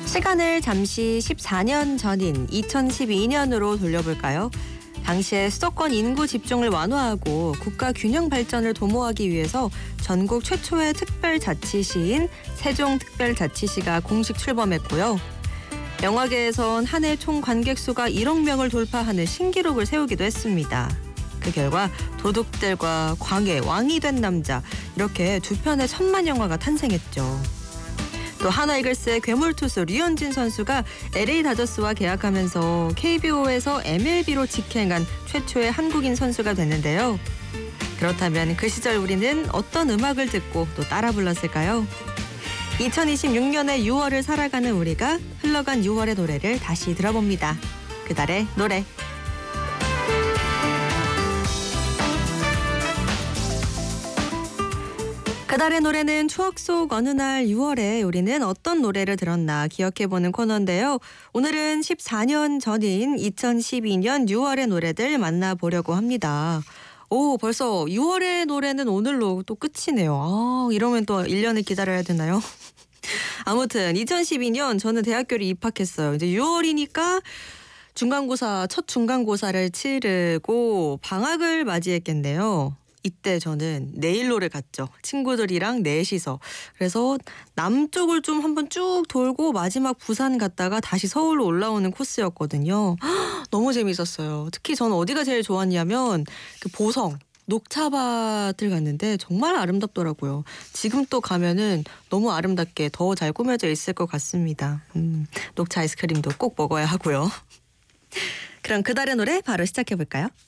시간을 잠시 14년 전인 2012년으로 돌려볼까요? 당시에 수도권 인구 집중을 완화하고 국가 균형 발전을 도모하기 위해서 전국 최초의 특별자치시인 세종특별자치시가 공식 출범했고요. 영화계에선 한 해 총 관객 수가 1억 명을 돌파하는 신기록을 세우기도 했습니다. 그 결과 도둑들과 광해, 왕이 된 남자 이렇게 두 편의 천만 영화가 탄생했죠. 또 하나이글스의 괴물투수 류현진 선수가 LA 다저스와 계약하면서 KBO에서 MLB로 직행한 최초의 한국인 선수가 됐는데요. 그렇다면 그 시절 우리는 어떤 음악을 듣고 또 따라 불렀을까요? 2026년의 6월을 살아가는 우리가 흘러간 6월의 노래를 다시 들어봅니다. 그달의 노래. 그달의 노래는 추억 속 어느 날 6월에 우리는 어떤 노래를 들었나 기억해보는 코너인데요. 오늘은 14년 전인 2012년 6월의 노래들 만나보려고 합니다. 오, 벌써 6월의 노래는 오늘로 또 끝이네요. 이러면 또 1년을 기다려야 되나요? 아무튼 2012년 저는 대학교를 입학했어요. 이제 6월이니까 첫 중간고사를 치르고 방학을 맞이했겠네요. 이때 저는 내일로를 갔죠. 친구들이랑 넷이서. 그래서 남쪽을 좀 한번 쭉 돌고 마지막 부산 갔다가 다시 서울로 올라오는 코스였거든요. 너무 재밌었어요. 특히 저는 어디가 제일 좋았냐면 그 보성. 녹차밭을 갔는데 정말 아름답더라고요. 지금 또 가면은 너무 아름답게 더 잘 꾸며져 있을 것 같습니다. 녹차 아이스크림도 꼭 먹어야 하고요. 그럼 그달의 노래 바로 시작해볼까요?